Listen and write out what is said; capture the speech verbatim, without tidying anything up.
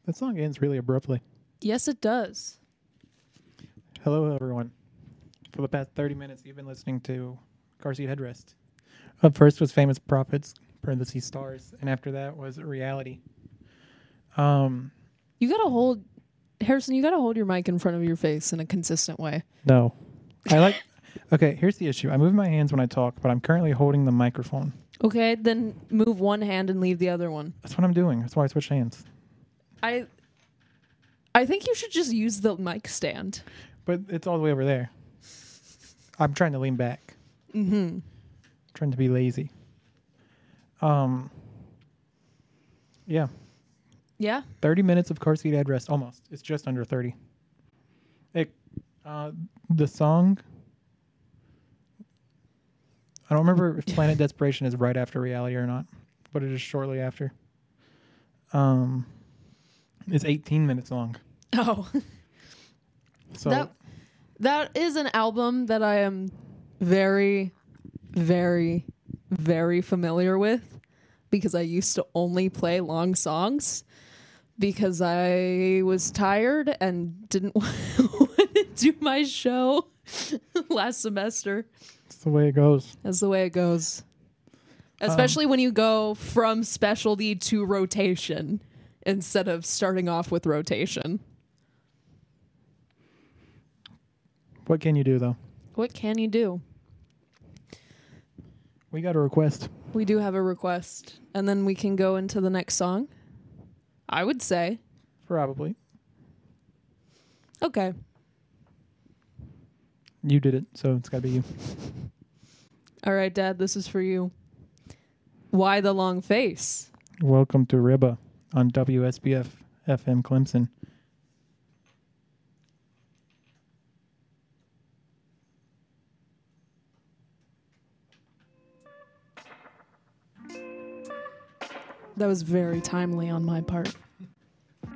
That song ends really abruptly. Yes, it does. Hello, everyone. For the past thirty minutes, you've been listening to Car Seat Headrest. Up first was Famous Prophets, parentheses stars, and after that was Reality. Um, You gotta hold, Harrison, you gotta hold your mic in front of your face in a consistent way. no. I like, okay, here's the issue. I move my hands when I talk, but I'm currently holding the microphone. Okay, then move one hand and leave the other one. That's what I'm doing. That's why I switched hands. I I think you should just use the mic stand. But it's all the way over there. I'm trying to lean back. Mm-hmm. Trying to be lazy. Um. Yeah. Yeah? thirty minutes of Car Seat Headrest. Almost. It's just under thirty. It, uh, the song... I don't remember if Planet Desperation is right after Reality or not, but it is shortly after. Um, It's eighteen minutes long. Oh. So That that is an album that I am very, very, very familiar with because I used to only play long songs because I was tired and didn't want to do my show last semester. that's the way it goes. That's the way it goes. Especially um, when you go from specialty to rotation instead of starting off with rotation. What can you do, though? What can you do? We got a request. We do have a request. And then we can go into the next song. I would say. Probably. Okay. You did it, so it's got to be you. All right, Dad, this is for you. Why the long face? Welcome to Ribba on W S B F F M Clemson. That was very timely on my part.